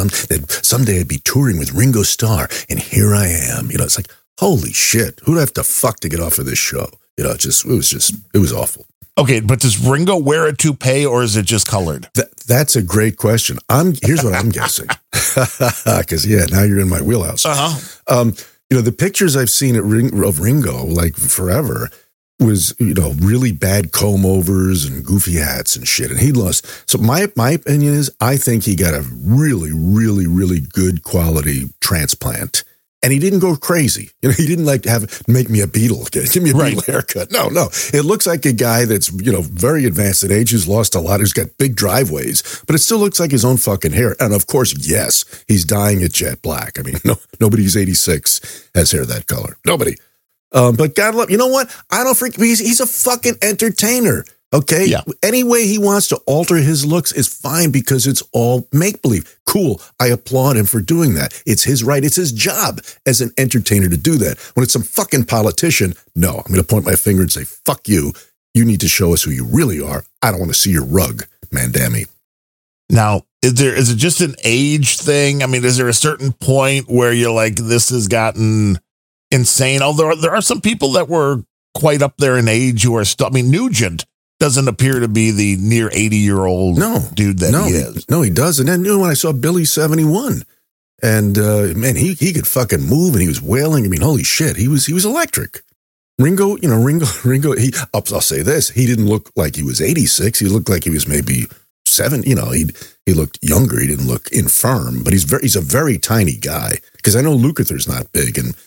that someday I'd be touring with Ringo Starr, and here I am. You know, it's like, holy shit, who'd I have to fuck to get off of this show? You know, it was awful. Okay, but does Ringo wear a toupee or is it just colored? That's a great question. Here's what I'm guessing. Because, now you're in my wheelhouse. Uh-huh. You know, the pictures I've seen of Ringo, like forever, was, you know, really bad comb overs and goofy hats and shit. And he lost. So my opinion is I think he got a really, really, really good quality transplant. And he didn't go crazy. You know, he didn't like make me a Beatle. Give me a Beatle haircut. No. It looks like a guy that's, you know, very advanced in age, who's lost a lot, who's got big driveways, but it still looks like his own fucking hair. And of course, yes, he's dyeing it jet black. I mean, nobody who's 86 has hair that color. Nobody. But God love, you know what? I don't freak. He's a fucking entertainer. Okay. Yeah. Any way he wants to alter his looks is fine because it's all make believe. Cool. I applaud him for doing that. It's his right. It's his job as an entertainer to do that. When it's some fucking politician, no, I'm going to point my finger and say, fuck you. You need to show us who you really are. I don't want to see your rug, man. Damn me. Now, is it just an age thing? I mean, is there a certain point where you're like, this has gotten insane? Although there are some people that were quite up there in age who are still, I mean, Nugent doesn't appear to be the near 80-year-old dude that he is. No, he doesn't. And when I saw Billy 71, and man, he could fucking move, and he was wailing. I mean, holy shit, he was electric. Ringo, I'll say this, he didn't look like he was 86. He looked like he was maybe 7. You know, he looked younger. He didn't look infirm, but he's a very tiny guy. Because I know Lukather's not big, and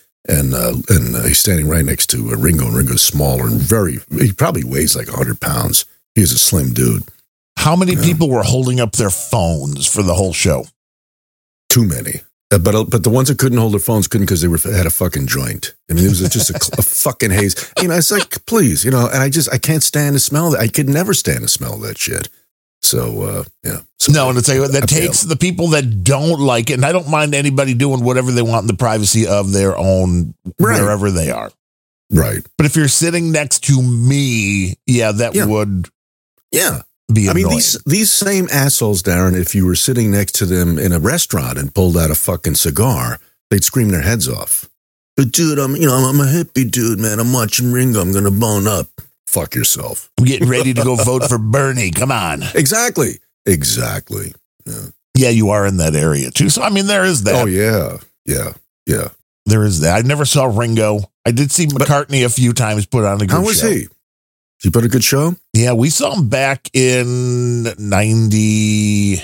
he's standing right next to Ringo, and Ringo's smaller and he probably weighs like 100 pounds. He's a slim dude. How many people were holding up their phones for the whole show? Too many. But the ones that couldn't hold their phones couldn't because they had a fucking joint. I mean, it was just a fucking haze. You know, it's like, please, you know, and I can't stand the smell of that. I could never stand the smell of that shit. So, yeah. So no, and it's like that takes the people that don't like it, and I don't mind anybody doing whatever they want in the privacy of their own, wherever they are. Right. But if you're sitting next to me, that would be annoying. I mean, these same assholes, Darren, if you were sitting next to them in a restaurant and pulled out a fucking cigar, they'd scream their heads off. But dude, I'm a hippie dude, man. I'm watching Ringo. I'm going to bone up. Fuck yourself. I'm getting ready to go vote for Bernie. Come on. Exactly. Yeah, you are in that area too. So, I mean, there is that. Oh, yeah. There is that. I never saw Ringo. I did see McCartney a few times put on a good show. How was he? Did he put a good show? Yeah, we saw him back in 90.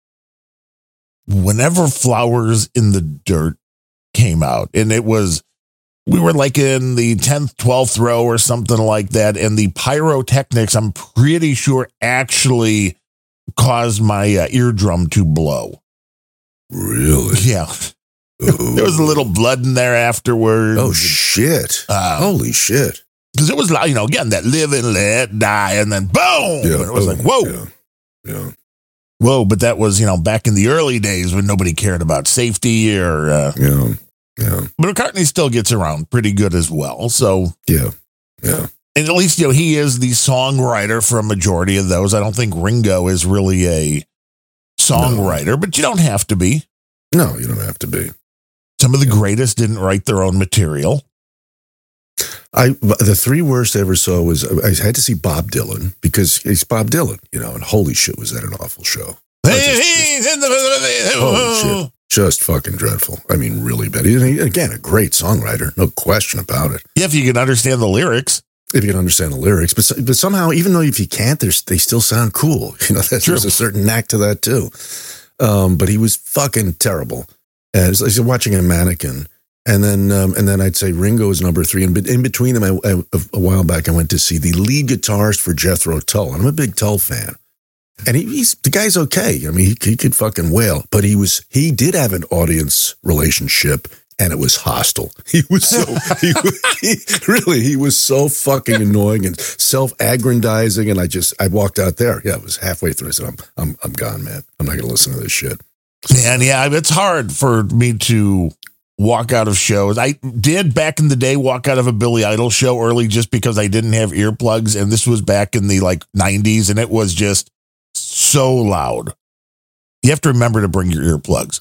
Whenever Flowers in the Dirt came out. And we were like in the 10th, 12th row or something like that. And the pyrotechnics, I'm pretty sure, actually caused my eardrum to blow. Really? Yeah. There was a little blood in there afterwards. Oh, shit. Holy shit. Because it was, again, that live and let die, and then boom. Yeah. And it was like, whoa. Yeah. Whoa, but that was, back in the early days when nobody cared about safety or... Yeah. But McCartney still gets around pretty good as well. So... Yeah. And at least, he is the songwriter for a majority of those. I don't think Ringo is really a songwriter, but you don't have to be. No, you don't have to be. Some of the greatest didn't write their own material. The 3 worst I ever saw was I had to see Bob Dylan because he's Bob Dylan, and holy shit, was that an awful show. Holy shit. Just fucking dreadful. I mean, really bad. Again, a great songwriter, no question about it. Yeah, if you can understand the lyrics. If you can understand the lyrics. But somehow, even though if you can't, they still sound cool. There's a certain knack to that too. But he was fucking terrible. And it's like watching a mannequin. And then I'd say Ringo is number 3. And in between them, a while back, I went to see the lead guitarist for Jethro Tull. And I'm a big Tull fan. And the guy's okay. I mean, he could fucking wail. But he did have an audience relationship, and it was hostile. He was so fucking annoying and self-aggrandizing. And I walked out there. Yeah, it was halfway through. I said, I'm gone, man. I'm not going to listen to this shit. Man, yeah, it's hard for me to walk out of shows. I did back in the day walk out of a Billy Idol show early just because I didn't have earplugs. And this was back in the 90s, and it was just so loud. You have to remember to bring your earplugs.